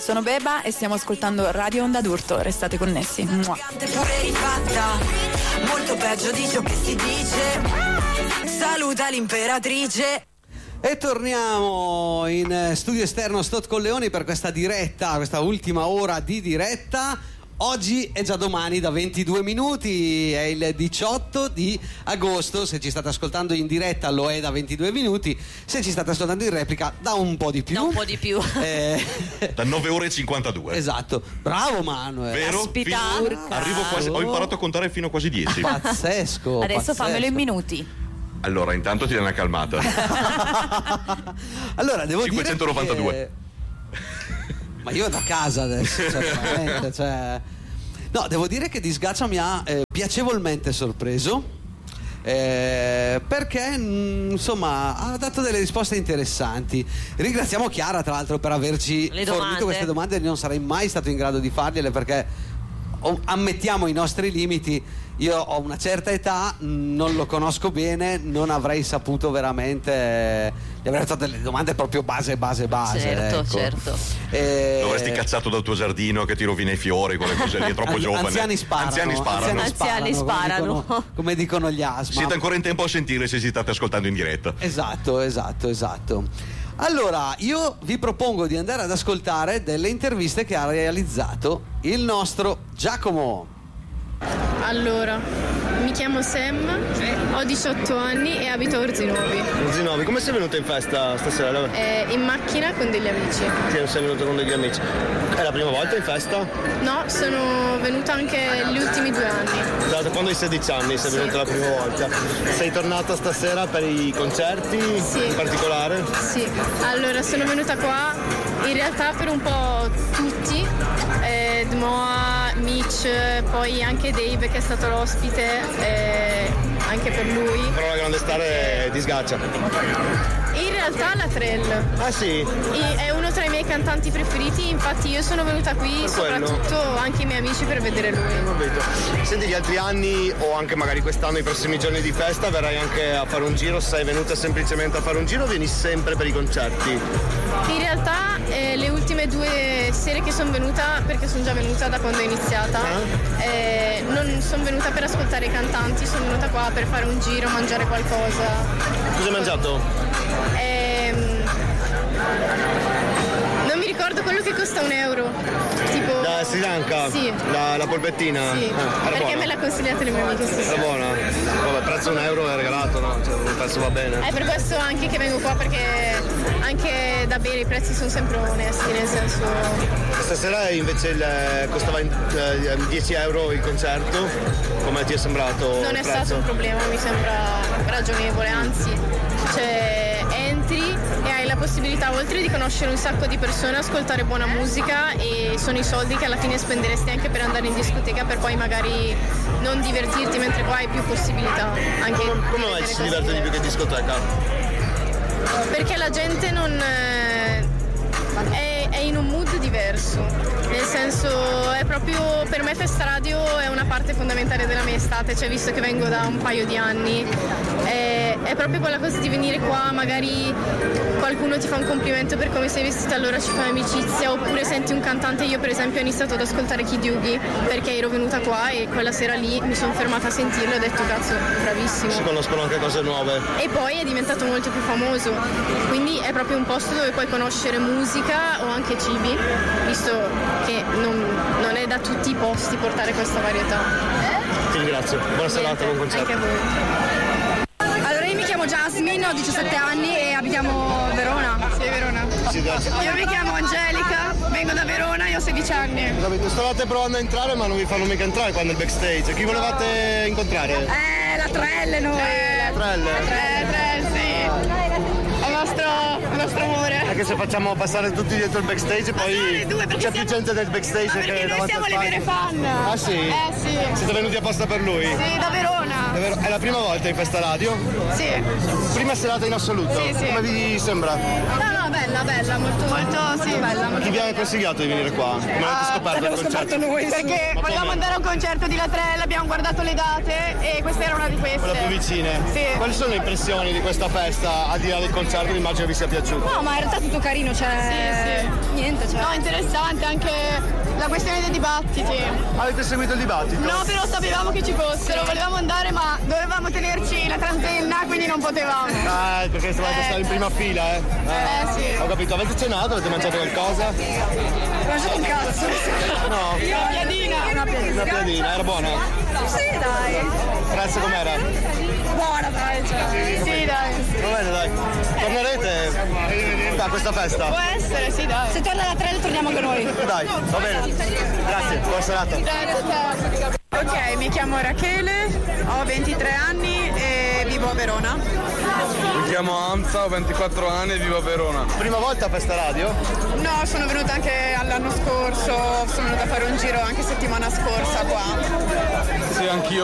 sono Beba e stiamo ascoltando Radio Onda d'Urto, restate connessi. Mua. Pure rifatta, molto peggio di ciò che si dice. Saluta l'imperatrice. E torniamo in studio esterno Stott Colleoni per questa diretta, questa ultima ora di diretta. Oggi è già domani da 22 minuti, è il 18 di agosto, se ci state ascoltando in diretta lo è da 22 minuti, se ci state ascoltando in replica da un po' di più. Da un po' di più. Da 9 ore e 52. Esatto, bravo Manuel. Vero? Arrivo quasi, ho imparato a contare fino a quasi 10. Pazzesco. Adesso pazzesco. fammelo in minuti. Allora, intanto ti dai una calmata. Allora, devo 592. dire che... Ma io da casa adesso, certamente, cioè... No, devo dire che Disgaccia mi ha piacevolmente sorpreso, perché insomma ha dato delle risposte interessanti. Ringraziamo Chiara tra l'altro per averci fornito queste domande. Non sarei mai stato in grado di fargliele perché ammettiamo i nostri limiti. Io ho una certa età, non lo conosco bene, non avrei saputo veramente. Gli avrei fatto delle domande proprio base. Certo, ecco. certo. Lo avresti cacciato dal tuo giardino che ti rovina i fiori, quelle cose lì, è troppo giovane. Anziani sparano. Come dicono gli ASMA. Siete ancora in tempo a sentire se ci state ascoltando in diretta. Esatto. Allora, io vi propongo di andare ad ascoltare delle interviste che ha realizzato il nostro Giacomo. Allora, mi chiamo Sam, ho 18 anni e abito a Orzinovi. Orzinovi, come sei venuta in festa stasera? In macchina con degli amici. Sì, sei venuta con degli amici. È la prima volta in festa? No, sono venuta anche gli ultimi 2 anni. Da quando hai 16 anni sei venuta la prima volta. Sei tornata stasera per i concerti? Sì. In particolare? Sì, allora sono venuta qua in realtà per un po' tutti, Dmoa, Mitch, poi anche Dave che è stato l'ospite, anche per lui. Però la grande star è Disgaccia. In realtà la Trell. Ah sì? È uno tra i miei cantanti preferiti, infatti io sono venuta qui soprattutto anche i miei amici per vedere lui. Capito. Senti, gli altri anni o anche magari quest'anno, i prossimi giorni di festa, verrai anche a fare un giro? Sei venuta semplicemente a fare un giro o vieni sempre per i concerti? In realtà le ultime 2 sere che sono venuta, perché sono già venuta da quando è iniziata, non sono venuta per ascoltare i cantanti, sono venuta qua per fare un giro, mangiare qualcosa. Cosa hai mangiato? Non mi ricordo quello che costa €1. Tipo... Da Sri Lanka? Sì. La polpettina? Sì, perché buona? me l'ha consigliata le mie amiche stesse. Era buona? Vabbè, prezzo €1 è regalato, no? Cioè, penso va bene. È per questo anche che vengo qua, perché anche da bere i prezzi sono sempre onesti, nel senso... Stasera invece costava €10 il concerto, come ti è sembrato? Non è prezzo? stato un problema, mi sembra ragionevole, anzi, cioè entri e hai la possibilità, oltre di conoscere un sacco di persone, ascoltare buona musica, e sono i soldi che alla fine spenderesti anche per andare in discoteca, per poi magari non divertirti, mentre qua hai più possibilità. Anche come mai ci si diverte di più che in discoteca? Perché la gente non è in un mood diverso, nel senso, è proprio, per me Festa Radio è una parte fondamentale della mia estate, cioè visto che vengo da un paio di anni, è proprio quella cosa di venire qua, magari qualcuno ti fa un complimento per come sei vestita, allora ci fai amicizia, oppure senti un cantante. Io per esempio ho iniziato ad ascoltare Kid Yugi perché ero venuta qua e quella sera lì mi sono fermata a sentirlo e ho detto cazzo, bravissimo. Si conoscono anche cose nuove. E poi è diventato molto più famoso, quindi è proprio un posto dove puoi conoscere musica o anche cibi, visto che non è da tutti i posti portare questa varietà. Ti ringrazio, buona serata, buon concerto. Anche a voi. Allora, io mi chiamo Jasmine, ho 17 anni e abitiamo a Verona. Sì, Verona. Io mi chiamo Angelica, vengo da Verona e ho 16 anni. Stavate provando a entrare ma non vi fanno mica entrare qua nel backstage. Chi volevate incontrare? La Trell noi. La Trell? Trell, sì. È il nostro amore. Anche se facciamo passare tutti dietro il backstage, poi c'è più gente del backstage che noi siamo le vere fan. Ah sì? Sì. Siete venuti apposta per lui? Sì, da Verona. È la prima volta in Festa Radio? Sì. Prima serata in assoluto? Sì. Come vi sembra? No, bella, molto, sì, bella. Chi vi ha consigliato di venire qua? Come avete scoperto il concerto? Noi, perché volevamo andare a un concerto di La Trell, abbiamo guardato le date e questa era una di queste. Quella più vicine? Sì. Quali sono le impressioni di questa festa, al di là del concerto? Immagino vi sia piaciuto. No, ma in realtà è tutto carino, cioè... Sì. Niente, cioè... No, No, interessante anche la questione dei dibattiti. Avete seguito il dibattito? No, però sapevamo che ci fossero, volevamo andare ma dovevamo tenerci la transenna, quindi non potevamo. Perché stavate stare in prima fila, sì. Ho capito, avete cenato? Avete mangiato qualcosa? Ho mangiato un cazzo. No? Una piadina. Una piadina, era buona? Sì, dai. Il prezzo com'era? Buona, dai. Sì, dai. Va bene, dai. Tornerete a questa festa? Può essere, sì, dai. Se torna da 3 torniamo anche noi. Dai, va bene. Grazie, buona serata. Ok, mi chiamo Rachele, ho 23 anni e vivo a Verona. Mi chiamo Amza, ho 24 anni e vivo a Verona. Prima volta a Festa Radio? No, sono venuta anche l'anno scorso, sono venuta a fare un giro anche settimana scorsa qua. Sì, anch'io